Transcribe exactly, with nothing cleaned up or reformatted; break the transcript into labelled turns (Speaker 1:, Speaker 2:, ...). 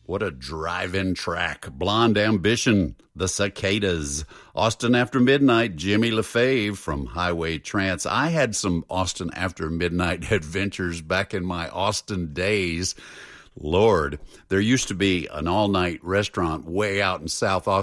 Speaker 1: What a drive-in track. Blonde Ambition, The Cicadas. Austin After Midnight, Jimmy LaFave from Highway Trance. I had some Austin After Midnight adventures back in my Austin days. Lord, there used to be an all-night restaurant way out in South Austin